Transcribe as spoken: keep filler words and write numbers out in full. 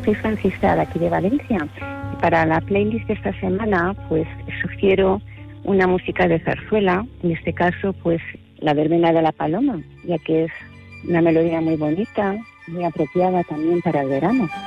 soy Francisca de aquí de Valencia. Y para la playlist de esta semana, pues sugiero una música de zarzuela, en este caso, pues la verbena de la paloma, ya que es una melodía muy bonita, muy apropiada también para el verano.